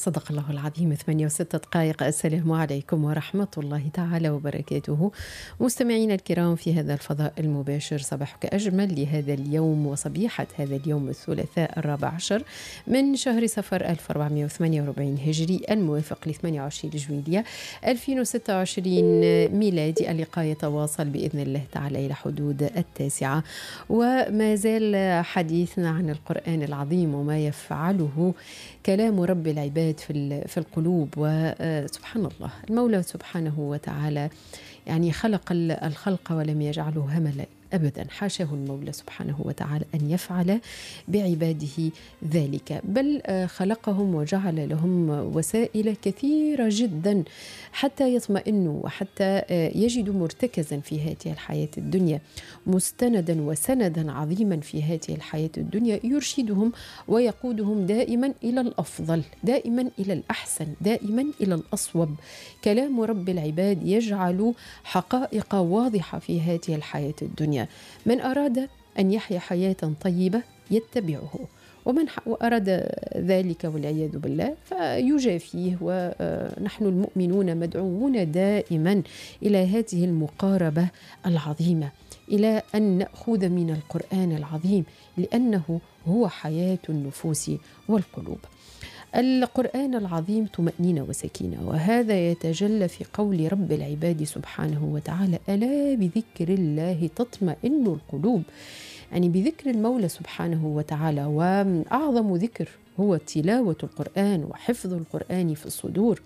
صدق الله العظيم. 8:06. السلام عليكم ورحمة الله تعالى وبركاته. مستمعينا الكرام في هذا الفضاء المباشر، صباحك أجمل لهذا اليوم وصبيحة هذا اليوم الثلاثاء 14 من شهر صفر 1448 هجري الموافق ل 28 جويلية 2026 ميلادي. اللقاء يتواصل بإذن الله تعالى إلى حدود 9، وما زال حديثنا عن القرآن العظيم وما يفعله كلام رب العباد في القلوب. وسبحان الله، المولى سبحانه وتعالى يعني خلق الخلق ولم يجعله هملا أبدا، حاشاه المولى سبحانه وتعالى أن يفعل بعباده ذلك، بل خلقهم وجعل لهم وسائل كثيرة جدا حتى يطمئنوا وحتى يجدوا مرتكزا في هذه الحياة الدنيا، مستندا وسندا عظيما في هذه الحياة الدنيا، يرشدهم ويقودهم دائما إلى الأفضل، دائما إلى الأحسن، دائما إلى الأصوب. كلام رب العباد يجعل حقائق واضحة في هذه الحياة الدنيا. من أراد أن يحيا حياة طيبة يتبعه، ومن أراد ذلك والعياذ بالله فيجافيه. ونحن المؤمنون مدعوون دائما إلى هذه المقاربة العظيمة، إلى أن نأخذ من القرآن العظيم، لأنه هو حياة النفوس والقلوب. القرآن العظيم طمأنينة وسكينة، وهذا يتجلى في قول رب العباد سبحانه وتعالى: ألا بذكر الله تطمئن القلوب. يعني بذكر المولى سبحانه وتعالى، وأعظم ذكر هو تلاوة القرآن وحفظ القرآن في الصدور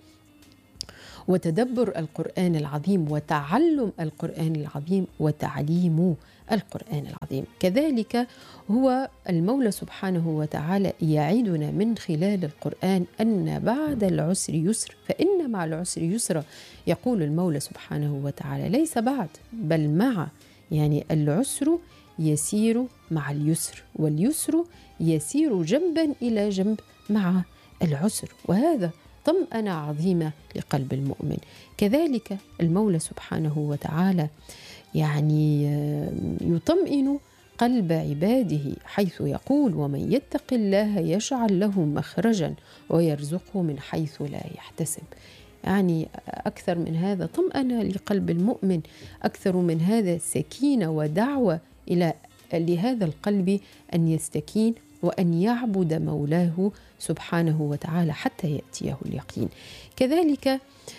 وتدبر القرآن العظيم وتعلم القرآن العظيم وتعليم القرآن العظيم. كذلك هو المولى سبحانه وتعالى يعيدنا من خلال القرآن أن بعد العسر يسر، فإن مع العسر يسرا. يقول المولى سبحانه وتعالى: ليس بعد بل مع، يعني العسر يسير مع اليسر، واليسر يسير جنبا إلى جنب مع العسر، وهذا طمأنة عظيمة لقلب المؤمن. كذلك المولى سبحانه وتعالى يعني يطمئن قلب عباده حيث يقول: ومن يتق الله يجعل له مخرجا ويرزقه من حيث لا يحتسب. يعني أكثر من هذا طمأنة لقلب المؤمن، أكثر من هذا سكينة ودعوة لهذا القلب أن يستكين وأن يعبد مولاه سبحانه وتعالى حتى يأتيه اليقين. كذلك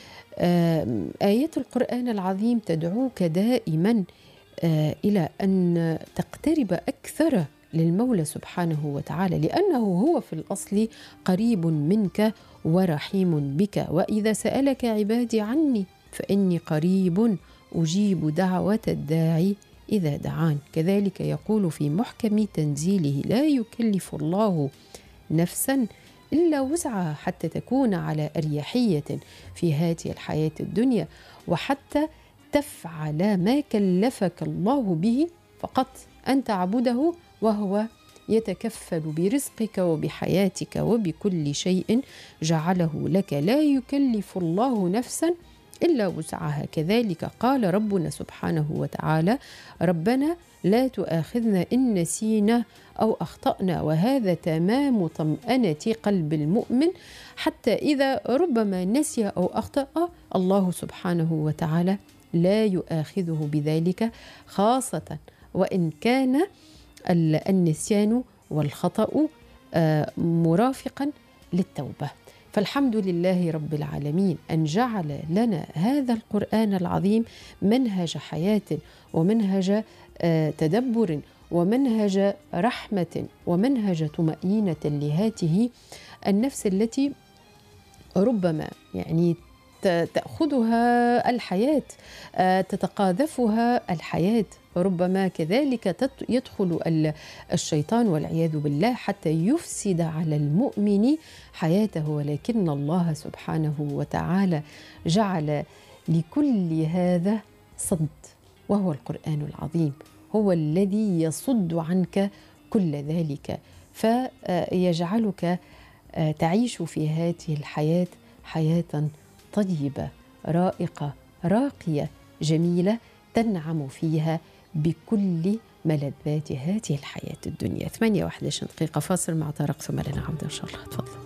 آيات القرآن العظيم تدعوك دائما إلى أن تقترب أكثر للمولى سبحانه وتعالى، لأنه هو في الأصل قريب منك ورحيم بك. وإذا سألك عبادي عني فإني قريب أجيب دعوة الداعي إذا دعان. كذلك يقول في محكم تنزيله: لا يكلف الله نفسا إلا وسعها، حتى تكون على أريحية في هذه الحياة الدنيا، وحتى تفعل ما كلفك الله به، فقط أن تعبده وهو يتكفل برزقك وبحياتك وبكل شيء جعله لك. لا يكلف الله نفسا إلا وسعها. كذلك قال ربنا سبحانه وتعالى: ربنا لا تؤاخذنا إن نسينا أو أخطأنا. وهذا تمام طمأنة قلب المؤمن، حتى إذا ربما نسي أو أخطأ الله سبحانه وتعالى لا يؤاخذه بذلك، خاصة وإن كان النسيان والخطأ مرافقا للتوبة. فالحمد لله رب العالمين أن جعل لنا هذا القرآن العظيم منهج حياة ومنهج تدبر ومنهج رحمة ومنهج طمأنينة لهذه النفس التي ربما يعني تأخذها الحياة، تتقاذفها الحياة، ربما كذلك يدخل الشيطان والعياذ بالله حتى يفسد على المؤمن حياته. ولكن الله سبحانه وتعالى جعل لكل هذا صد، وهو القرآن العظيم، هو الذي يصد عنك كل ذلك، فيجعلك تعيش في هذه الحياة حياة طيبة رائقة راقية جميلة تنعم فيها بكل ملذات هذه الحياة الدنيا. 8:11 فاصل مع طارق، ثم لنا عودة إن شاء الله. تفضل.